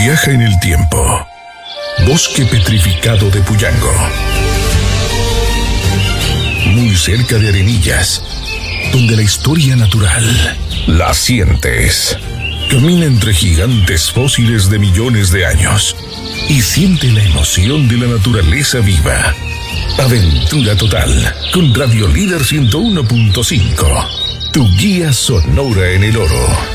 Viaja en el tiempo. Bosque petrificado de Puyango. Muy cerca de Arenillas, donde la historia natural la sientes. Camina entre gigantes fósiles de millones de años y siente la emoción de la naturaleza viva. Aventura total con Radio Líder 101.5. Tu guía sonora en el oro.